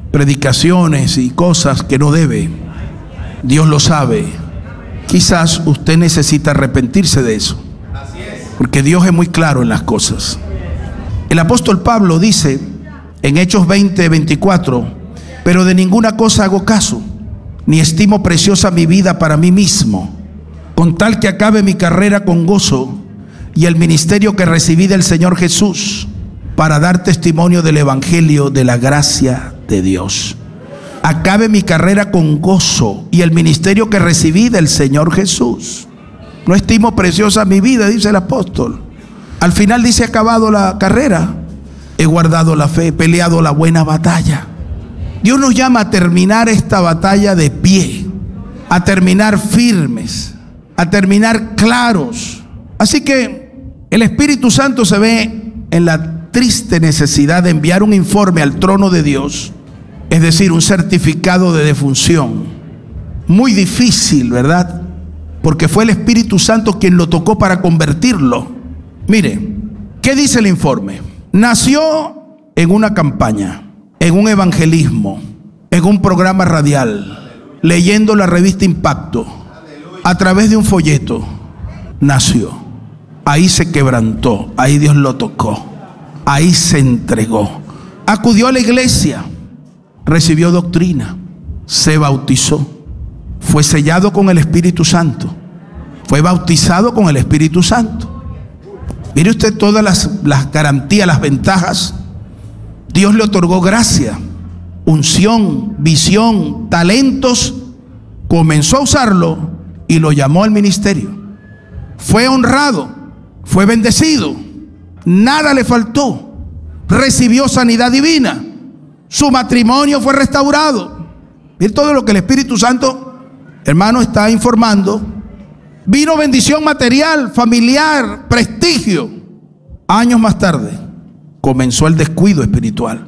predicaciones y cosas que no debe. Dios lo sabe. Quizás usted necesita arrepentirse de eso, porque Dios es muy claro en las cosas. El apóstol Pablo dice en Hechos 20:24: pero de ninguna cosa hago caso, ni estimo preciosa mi vida para mí mismo, con tal que acabe mi carrera con gozo y el ministerio que recibí del Señor Jesús, para dar testimonio del evangelio de la gracia de Dios. Acabe mi carrera con gozo y el ministerio que recibí del Señor Jesús. No estimo preciosa mi vida, dice el apóstol. Al final dice: he acabado la carrera, he guardado la fe, he peleado la buena batalla. Dios nos llama a terminar esta batalla de pie, a terminar firmes, a terminar claros. Así que el Espíritu Santo se ve en la triste necesidad de enviar un informe al trono de Dios, es decir, un certificado de defunción. Muy difícil, ¿verdad? Porque fue el Espíritu Santo quien lo tocó para convertirlo. Mire, ¿qué dice el informe? Nació en una campaña, en un evangelismo, en un programa radial, leyendo la revista Impacto, a través de un folleto. Nació, ahí se quebrantó, ahí Dios lo tocó, ahí se entregó, acudió a la iglesia, recibió doctrina, se bautizó, fue sellado con el Espíritu Santo, fue bautizado con el Espíritu Santo. Mire usted todas las garantías, las ventajas. Dios le otorgó gracia, unción, visión, talentos. Comenzó a usarlo y lo llamó al ministerio. Fue honrado, fue bendecido, nada le faltó. Recibió sanidad divina, su matrimonio fue restaurado. Mire todo lo que el Espíritu Santo, hermano, está informando. Vino bendición material, familiar, prestigio. Años más tarde comenzó el descuido espiritual.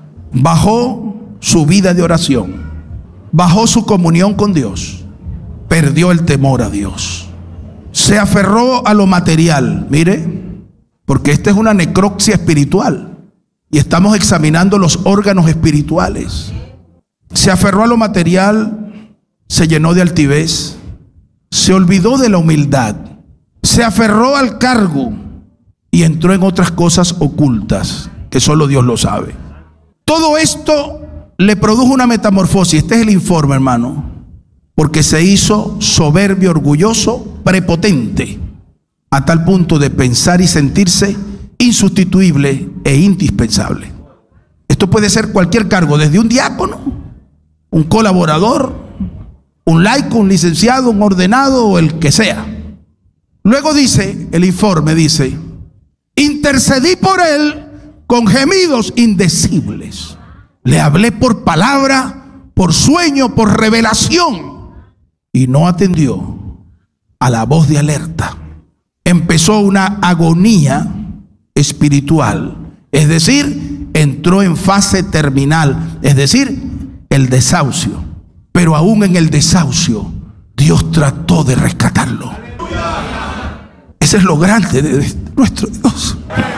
Bajó su vida de oración, bajó su comunión con Dios, perdió el temor a Dios, se aferró a lo material. Mire, porque esta es una necropsia espiritual y estamos examinando los órganos espirituales. Se aferró a lo material, se llenó de altivez, se olvidó de la humildad, se aferró al cargo y entró en otras cosas ocultas que solo Dios lo sabe. Todo esto le produjo una metamorfosis. Este es el informe, hermano, porque se hizo soberbio, orgulloso, prepotente, a tal punto de pensar y sentirse insustituible e indispensable. Esto puede ser cualquier cargo, desde un diácono, un colaborador, un laico, un licenciado, un ordenado o el que sea. Luego dice, el informe dice: intercedí por él con gemidos indecibles. Le hablé por palabra, por sueño, por revelación, y no atendió a la voz de alerta. Empezó una agonía espiritual, es decir, entró en fase terminal, es decir, el desahucio. Pero aún en el desahucio, Dios trató de rescatarlo. Ese es lo grande de nuestro Dios.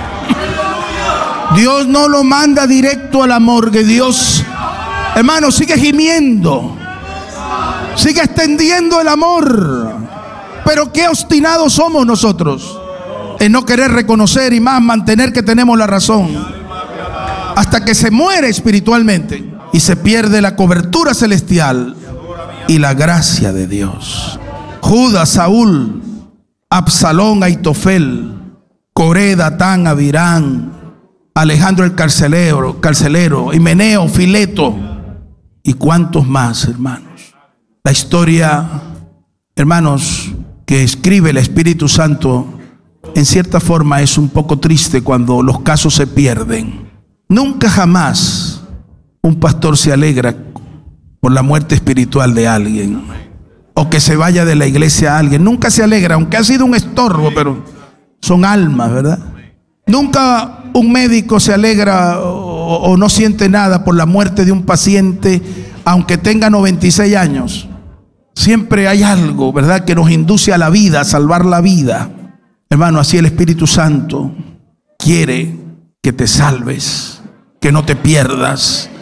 Dios no lo manda directo a la morgue. Dios, hermano, sigue gimiendo, sigue extendiendo el amor. Pero qué obstinados somos nosotros en no querer reconocer y más mantener que tenemos la razón, hasta que se muere espiritualmente y se pierde la cobertura celestial y la gracia de Dios. Judas, Saúl, Absalón, Aitofel, Coré, Datán, Abirán, Alejandro el carcelero, Himeneo, Fileto y cuantos más, hermanos. La historia, hermanos, que escribe el Espíritu Santo, en cierta forma es un poco triste cuando los casos se pierden. Nunca jamás un pastor se alegra por la muerte espiritual de alguien, o que se vaya de la iglesia a alguien. Nunca se alegra, aunque ha sido un estorbo, pero son almas, ¿verdad? Nunca un médico se alegra o no siente nada por la muerte de un paciente, aunque tenga 96 años. Siempre hay algo, ¿verdad?, que nos induce a la vida, a salvar la vida. Hermano, así el Espíritu Santo quiere que te salves, que no te pierdas,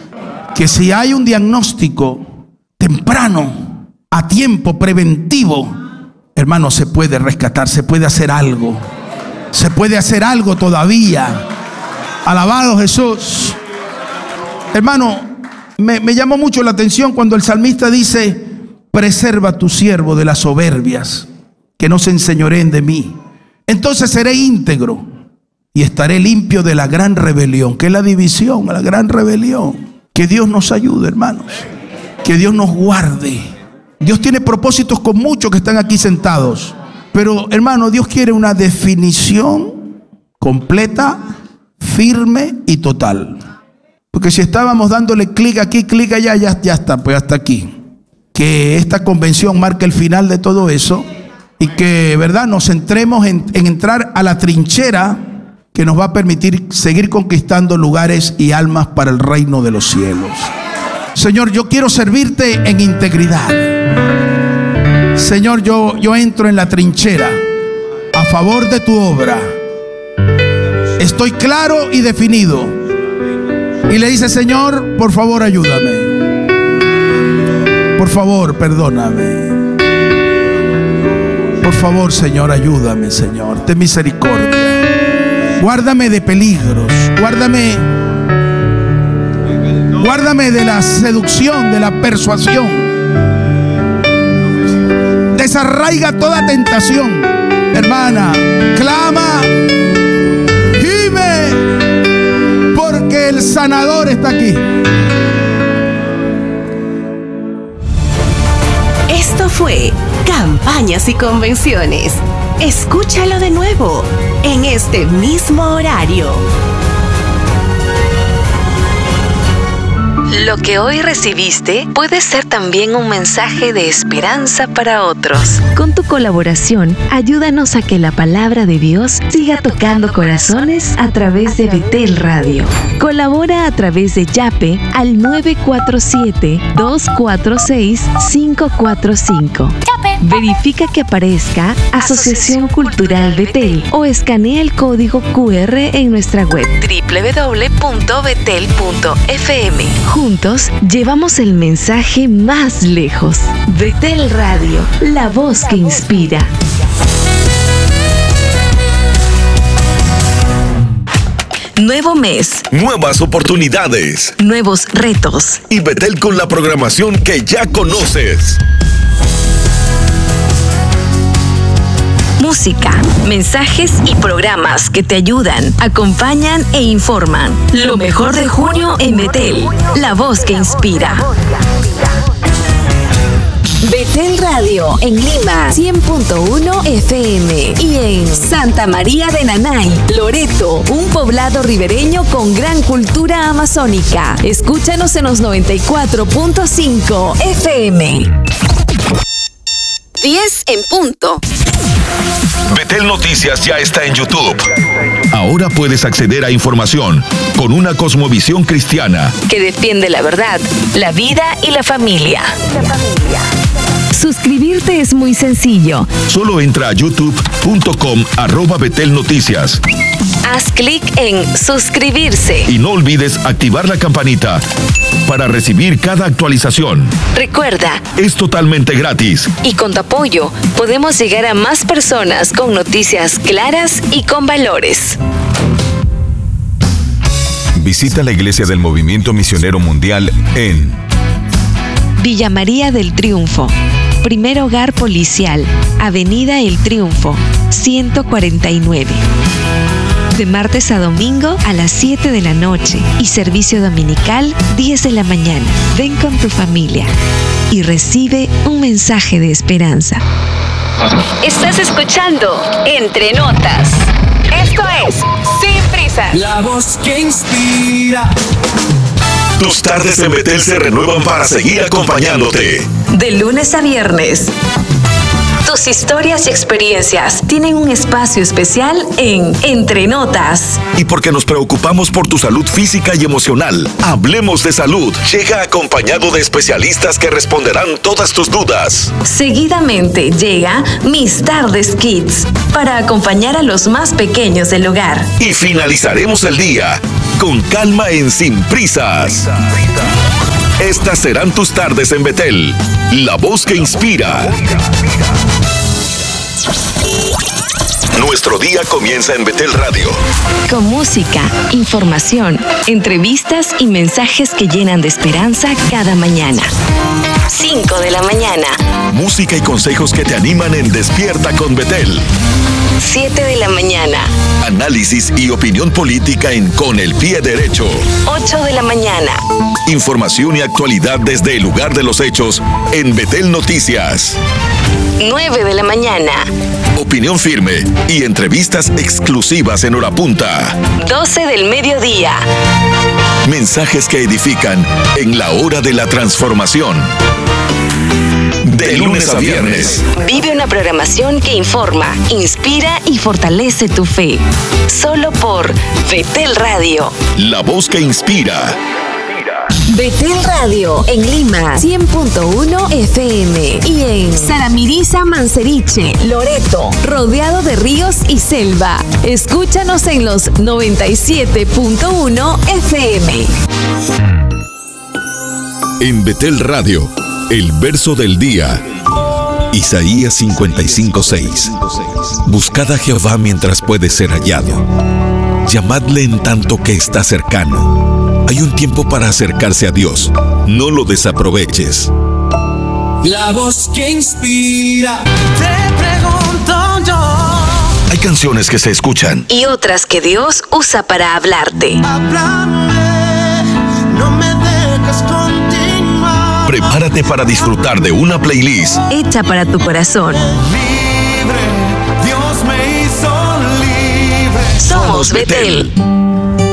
que si hay un diagnóstico temprano, a tiempo, preventivo, hermano, se puede rescatar, se puede hacer algo. Se puede hacer algo todavía. Alabado Jesús. Hermano, me llamó mucho la atención cuando el salmista dice: preserva a tu siervo de las soberbias, que no se enseñoreen de mí. Entonces seré íntegro y estaré limpio de la gran rebelión. ¿Qué es la división? La gran rebelión. Que Dios nos ayude, hermanos. Que Dios nos guarde. Dios tiene propósitos con muchos que están aquí sentados. Pero, hermano, Dios quiere una definición completa, firme y total. Porque si estábamos dándole clic aquí, clic allá, ya está, pues hasta aquí. Que esta convención marque el final de todo eso y que, ¿verdad?, nos centremos en entrar a la trinchera que nos va a permitir seguir conquistando lugares y almas para el reino de los cielos. Señor, yo quiero servirte en integridad. Señor, yo entro en la trinchera a favor de tu obra. Estoy claro y definido. Y le dice: Señor, por favor, ayúdame. Por favor, perdóname. Por favor, Señor, ayúdame, Señor. Ten misericordia. Guárdame de peligros. Guárdame de la seducción, de la persuasión. Desarraiga toda tentación. Hermana, clama, gime, porque el sanador está aquí. Esto fue Campañas y Convenciones. Escúchalo de nuevo en este mismo horario. Lo que hoy recibiste puede ser también un mensaje de esperanza para otros. Con tu colaboración, ayúdanos a que la palabra de Dios siga tocando corazones a través de Betel Radio. Colabora a través de Yape al 947-246-545. Verifica que aparezca Asociación Cultural Betel o escanea el código QR en nuestra web www.betel.fm. Juntos llevamos el mensaje más lejos. Betel Radio, la voz que inspira. Nuevo mes. Nuevas oportunidades. Nuevos retos. Y Betel con la programación que ya conoces. Música, mensajes y programas que te ayudan, acompañan e informan. Lo mejor de junio en Betel, la voz que inspira. Betel Radio en Lima 100.1 FM y en Santa María de Nanay, Loreto, un poblado ribereño con gran cultura amazónica. Escúchanos en los 94.5 FM. 10 en punto. Betel Noticias ya está en YouTube. Ahora puedes acceder a información con una cosmovisión cristiana que defiende la verdad, la vida y la familia. Suscribirte es muy sencillo. Solo entra a youtube.com/Betel Noticias. Haz clic en suscribirse. Y no olvides activar la campanita para recibir cada actualización. Recuerda, es totalmente gratis. Y con tu apoyo podemos llegar a más personas con noticias claras y con valores. Visita la Iglesia del Movimiento Misionero Mundial en Villa María del Triunfo, primer hogar policial, Avenida El Triunfo, 149. De martes a domingo a las 7 de la noche y servicio dominical 10 de la mañana. Ven con tu familia y recibe un mensaje de esperanza. Estás escuchando Entre Notas. Esto es Sin Prisas. La voz que inspira. Tus tardes en Betel se renuevan para seguir acompañándote. De lunes a viernes. Tus historias y experiencias tienen un espacio especial en Entre Notas. Y porque nos preocupamos por tu salud física y emocional, Hablemos de Salud llega acompañado de especialistas que responderán todas tus dudas. Seguidamente llega Mis Tardes Kids para acompañar a los más pequeños del hogar. Y finalizaremos el día con calma en Sin Prisas. Estas serán tus tardes en Betel, la voz que inspira. Nuestro día comienza en Betel Radio. Con música, información, entrevistas y mensajes que llenan de esperanza cada mañana. 5 de la mañana. Música y consejos que te animan en Despierta con Betel. 7 de la mañana. Análisis y opinión política en Con el Pie Derecho. 8 de la mañana. Información y actualidad desde el lugar de los hechos en Betel Noticias. 9 de la mañana. Opinión firme y entrevistas exclusivas en hora punta. 12 del mediodía. Mensajes que edifican en la hora de la transformación. De lunes a viernes. Vive una programación que informa, inspira y fortalece tu fe. Solo por Betel Radio. La voz que inspira. Betel Radio en Lima 100.1 FM y en Saramiriza, Manseriche, Loreto, rodeado de ríos y selva. Escúchanos en los 97.1 FM. En Betel Radio, el verso del día. Isaías 55:6. Buscad a Jehová mientras puede ser hallado. Llamadle en tanto que está cercano. Hay un tiempo para acercarse a Dios. No lo desaproveches. La voz que inspira. Te pregunto yo. Hay canciones que se escuchan Y otras que Dios usa para hablarte. Háblame, no me dejes continuar. Prepárate para disfrutar de una playlist Hecha para tu corazón. Libre, Dios me hizo libre. Somos Betel.